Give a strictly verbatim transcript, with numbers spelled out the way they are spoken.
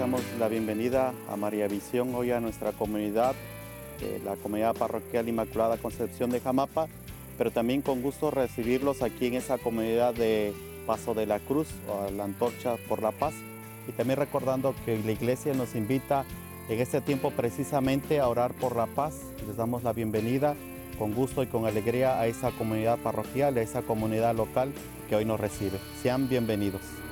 damos la bienvenida a María Visión hoy a nuestra comunidad, eh, la comunidad parroquial Inmaculada Concepción de Jamapa, pero también con gusto recibirlos aquí en esa comunidad de Paso de la Cruz o la Antorcha por la Paz, y también recordando que la iglesia nos invita en este tiempo precisamente a orar por la paz. Les damos la bienvenida con gusto y con alegría a esa comunidad parroquial, a esa comunidad local que hoy nos recibe. Sean bienvenidos.